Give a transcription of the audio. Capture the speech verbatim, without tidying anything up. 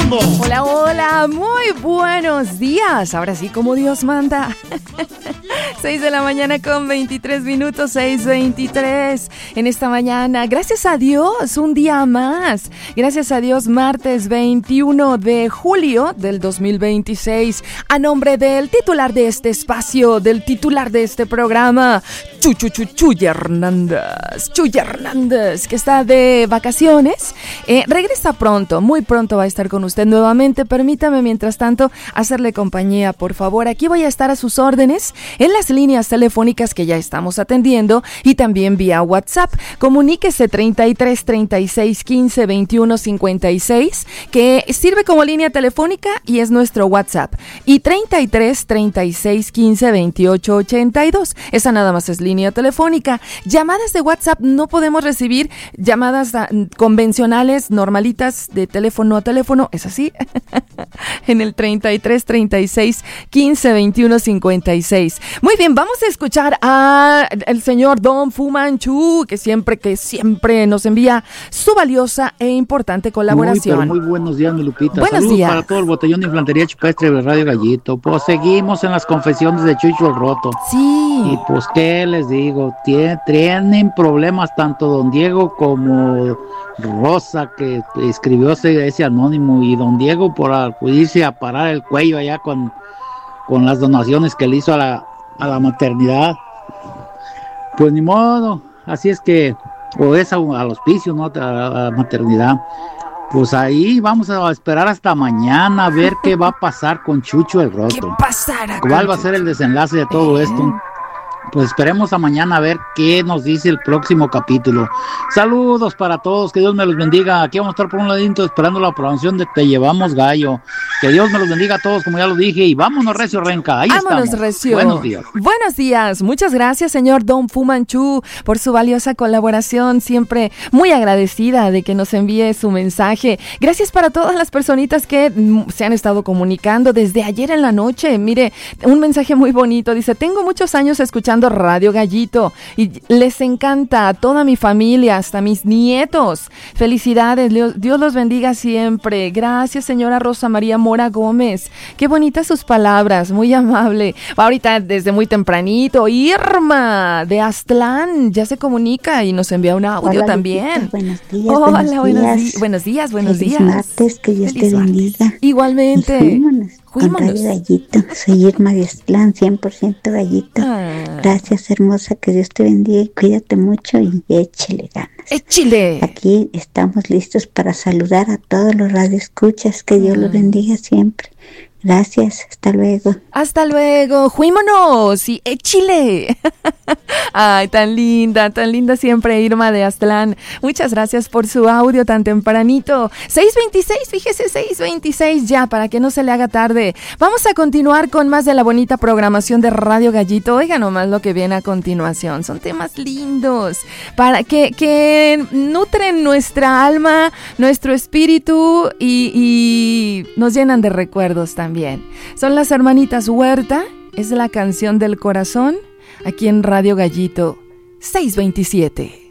mundo. Hola, hola, muy buenos días. Ahora sí, como Dios manda. seis de la mañana con veintitrés minutos, seis veintitrés en esta mañana. Gracias a Dios, un día más. Gracias a Dios, martes veintiuno de julio del dos mil veintiséis. A nombre del titular de este espacio, del titular de este programa, Chuchu Chuchu Chuy Hernández. Chuy Hernández, que está de vacaciones. Eh, regresa pronto, muy pronto va a estar con usted nuevamente. Permítame, mientras tanto, hacerle compañía, por favor. Aquí voy a estar a sus órdenes en las líneas telefónicas que ya estamos atendiendo y también vía WhatsApp. Comuníquese treinta y tres, treinta y seis, quince, veintiuno, cincuenta y seis, que sirve como línea telefónica y es nuestro WhatsApp. Y treinta y tres, treinta y seis, quince, veintiocho, ochenta y dos. Esa nada más es línea telefónica. Llamadas de WhatsApp no podemos recibir, llamadas convencionales, normalitas, de teléfono a teléfono, ¿es así? En el treinta y tres, treinta y seis, quince, veintiuno, cincuenta y seis. Muy bien, vamos a escuchar al señor Don Fu Manchu, que siempre, que siempre nos envía su valiosa e importante colaboración. Muy, pero muy buenos días, mi Lupita. Buenos Saludos días para todo el botellón de infantería chupestre de Radio Gallito. Pues seguimos en las confesiones de Chucho el Roto. Sí. Y pues, ¿qué les digo? Tien, tienen problemas tanto don Diego como Rosa, que escribió ese, ese anónimo, y don Diego por acudirse a parar el cuello allá con, con las donaciones que le hizo a la, a la maternidad. Pues ni modo, así es que, o es a, al hospicio, ¿no? A, a la maternidad. Pues ahí vamos a esperar hasta mañana a ver qué va a pasar con Chucho el Roto. ¿Qué pasará? ¿Cuál va a ser el desenlace de todo esto? Pues esperemos a mañana a ver qué nos dice el próximo capítulo. Saludos para todos, que Dios me los bendiga. Aquí vamos a estar por un ladito esperando la programación de Te Llevamos Gallo. Que Dios me los bendiga a todos, como ya lo dije, y vámonos recio, Renca. Ahí vámonos, estamos. Recio. Buenos días. Buenos días. Muchas gracias, señor Don Fu Manchu, por su valiosa colaboración. Siempre muy agradecida de que nos envíe su mensaje. Gracias para todas las personitas que mm, se han estado comunicando desde ayer en la noche. Mire, un mensaje muy bonito. Dice, tengo muchos años escuchando Radio Gallito y les encanta a toda mi familia, hasta mis nietos. Felicidades, Dios los bendiga siempre. Gracias, señora Rosa María Mora Gómez. Qué bonitas sus palabras, muy amable. Ahorita desde muy tempranito, Irma de Aztlán ya se comunica y nos envía un audio. Hola, también. Lupita, buenos días. Hola, buenos buenos, días. Di- buenos días, buenos Feliz días. martes, que Dios Feliz te bendiga. martes. Igualmente. Y fuímonos con Fuímonos. Radio Gallito. Soy Irma de Aztlán, cien por ciento Gallito. Ah. Gracias, hermosa, que Dios te bendiga y cuídate mucho y échele ganas. ¡Échile! Aquí estamos listos para saludar a todos los radioescuchas. Que Dios Ah. los bendiga siempre. Gracias, hasta luego. Hasta luego, juímonos y échile. Ay, tan linda, tan linda siempre Irma de Aztlán. Muchas gracias por su audio tan tempranito. seis veintiséis, fíjese, seis veintiséis ya, para que no se le haga tarde. Vamos a continuar con más de la bonita programación de Radio Gallito. Oiga nomás lo que viene a continuación. Son temas lindos, para que, que nutren nuestra alma, nuestro espíritu y, y nos llenan de recuerdos también. Bien, son las hermanitas Huerta, es la canción del corazón, aquí en Radio Gallito seiscientos veintisiete.